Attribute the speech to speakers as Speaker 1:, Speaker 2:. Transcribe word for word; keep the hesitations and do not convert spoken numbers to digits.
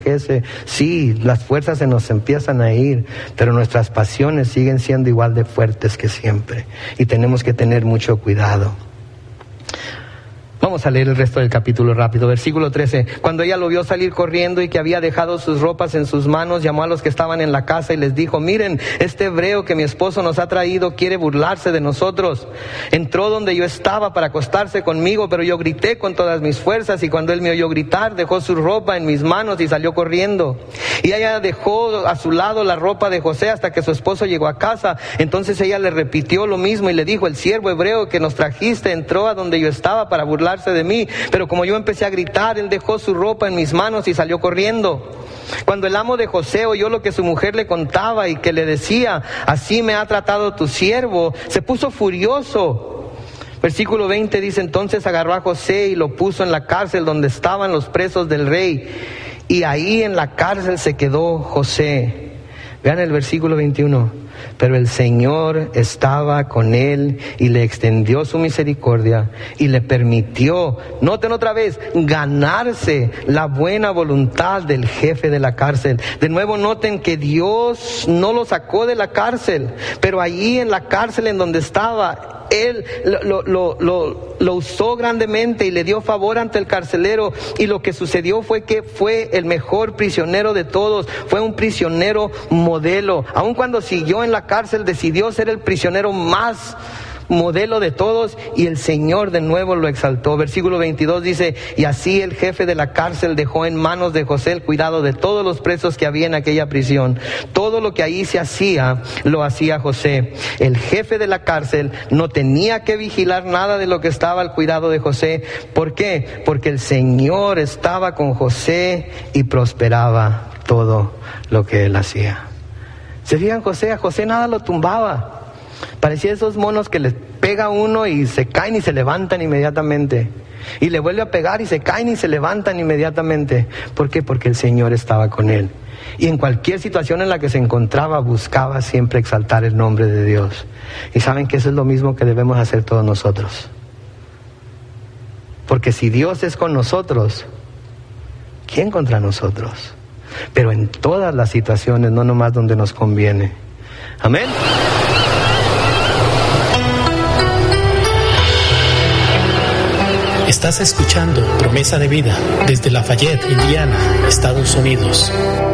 Speaker 1: Ese, sí, las fuerzas se nos empiezan a ir, pero nuestras pasiones siguen siendo igual de fuertes que siempre y tenemos que tener mucho cuidado. Vamos a leer el resto del capítulo rápido. Versículo trece. Cuando ella lo vio salir corriendo y que había dejado sus ropas en sus manos, llamó a los que estaban en la casa y les dijo: miren, este hebreo que mi esposo nos ha traído quiere burlarse de nosotros. Entró donde yo estaba para acostarse conmigo, pero yo grité con todas mis fuerzas, y cuando él me oyó gritar, dejó su ropa en mis manos y salió corriendo. Y ella dejó a su lado la ropa de José hasta que su esposo llegó a casa. Entonces ella le repitió lo mismo y le dijo: el siervo hebreo que nos trajiste entró a donde yo estaba para burlarse de mí, pero como yo empecé a gritar, él dejó su ropa en mis manos y salió corriendo. Cuando el amo de José oyó lo que su mujer le contaba y que le decía: así me ha tratado tu siervo, se puso furioso. Versículo veinte dice: entonces agarró a José y lo puso en la cárcel donde estaban los presos del rey, y ahí en la cárcel se quedó José. Vean el versículo veintiuno. Pero el Señor estaba con él y le extendió su misericordia y le permitió, noten otra vez, ganarse la buena voluntad del jefe de la cárcel. De nuevo noten que Dios no lo sacó de la cárcel, pero allí en la cárcel en donde estaba, Él lo, lo, lo, lo usó grandemente y le dio favor ante el carcelero, y lo que sucedió fue que fue el mejor prisionero de todos, fue un prisionero modelo. Aun cuando siguió en la cárcel, decidió ser el prisionero más modelo de todos, y el Señor de nuevo lo exaltó. Versículo veintidós dice: y así el jefe de la cárcel dejó en manos de José el cuidado de todos los presos que había en aquella prisión. Todo lo que ahí se hacía, lo hacía José. El jefe de la cárcel no tenía que vigilar nada de lo que estaba al cuidado de José. ¿Por qué? Porque el Señor estaba con José y prosperaba todo lo que él hacía. ¿Se fijan? José, a José nada lo tumbaba. Parecía esos monos que les pega uno y se caen y se levantan inmediatamente. Y le vuelve a pegar y se caen y se levantan inmediatamente. ¿Por qué? Porque el Señor estaba con él. Y en cualquier situación en la que se encontraba, buscaba siempre exaltar el nombre de Dios. Y saben que eso es lo mismo que debemos hacer todos nosotros. Porque si Dios es con nosotros, ¿quién contra nosotros? Pero en todas las situaciones, no nomás donde nos conviene. Amén.
Speaker 2: Estás escuchando Promesa de Vida desde Lafayette, Indiana, Estados Unidos.